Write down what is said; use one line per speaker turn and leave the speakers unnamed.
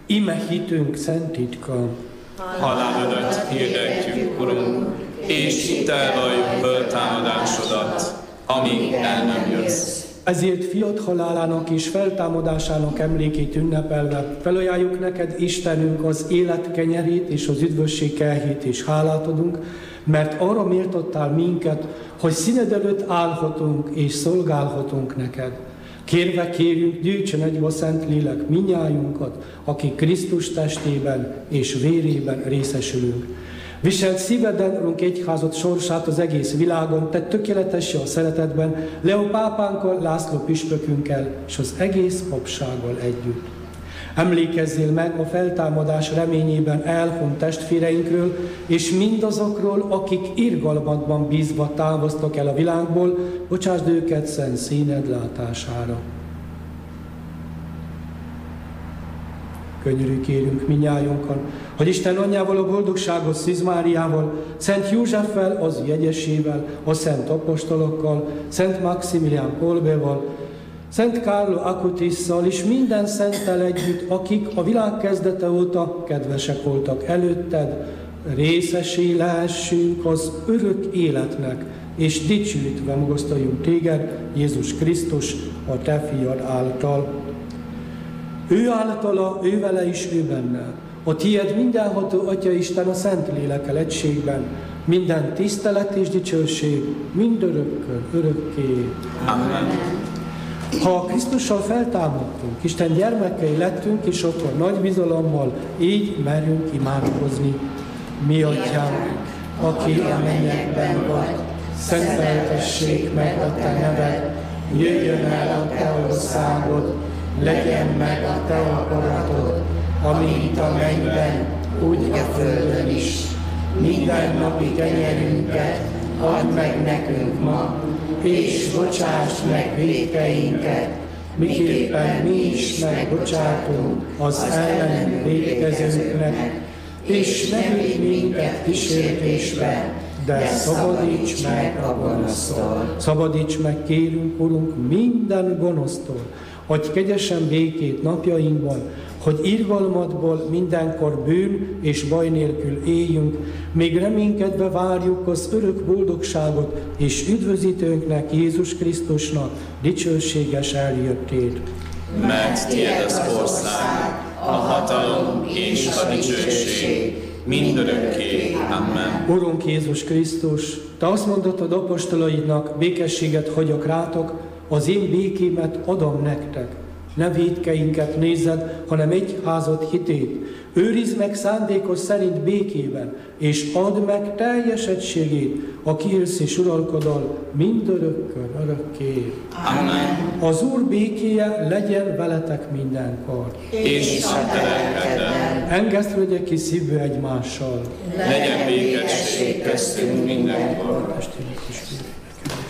Ime hitünk szent titka.
Halálodat hirdetjük, Urunk, és hittel valljuk föltámadásodat, amíg el nem jössz.
Ezért fiad halálának és feltámadásának emlékét ünnepelve felajánljuk neked, Istenünk, az élet kenyerét és az üdvösség kehét, és hálát adunk, mert arra méltattál minket, hogy színed előtt állhatunk és szolgálhatunk neked. Kérve kérjünk, gyűjtsön egybe a Szentlélek minnyájunkat, akik Krisztus testében és vérében részesülünk. Viselt szíveden, Urunk, egyházad sorsát az egész világon, tedd tökéletessé a szeretetben, Leó pápánkkal, László püspökünkkel és az egész papsággal együtt. Emlékezzél meg a feltámadás reményében elhunyt testvéreinkről, és mindazokról, akik irgalmatban bízva távoztak el a világból, bocsásd őket szent színed látására. Könyörű kérünk minnyájunkkal, hogy Isten anyjával, a boldogságos Szűz Máriával, Szent Józseffel, az jegyesével, a szent apostolokkal, Szent Maximilián Kolbéval, Szent Kárlo Akutisszal és minden szenttel együtt, akik a világ kezdete óta kedvesek voltak előtted, részessé lehessünk az örök életnek, és dicsőítve magasztaljunk téged, Jézus Krisztus, a te fiad által. Ő általa, ő vele és ő benne. A tiéd mindenható Atya Isten a Szentlélekkel egységben, minden tisztelet és dicsőség mindörökkön, örökké.
Amen.
Ha Krisztussal feltámadtunk, Isten gyermekei lettünk, és akkor nagy bizalommal így merünk imádkozni. Mi Atyánk, aki a mennyekben vagy, szenteltessék meg a te neved, jöjjön el a te országod, legyen meg a te akaratod, amint a mennyben, úgy a földön is. Minden napi kenyerünket add meg nekünk ma, és bocsáss meg vétkeinket, miképpen mi is megbocsátunk az ellenünk vétkezőknek, és ne vigy minket kísértésbe, de szabadíts meg a gonosztól. Szabadíts meg, kérünk, Urunk, minden gonosztól, adj kegyesen békét napjainkban, hogy irgalmadból mindenkor bűn és baj nélkül éljünk, még reménykedve várjuk az örök boldogságot és üdvözítőnknek, Jézus Krisztusnak dicsőséges eljöttét.
Mert tiéd az ország, a hatalom és a dicsőség mindörökké. Amen.
Urunk Jézus Krisztus, te azt mondottad apostolaidnak, békességet hagyok rátok, az én békémet adom nektek. Ne vétkeinket nézed, hanem egyházad hitét. Őrizd meg szándékos szerint békében, és add meg teljes egységét, aki élsz és uralkodol mindörökkön, örökké.
Amen.
Az Úr békéje legyen veletek mindenkor.
És a te lelkeddel.
Engesztődjek ki szívből egymással.
Legyen békesség köztünk mindenkor.
Testvérek és fiúk.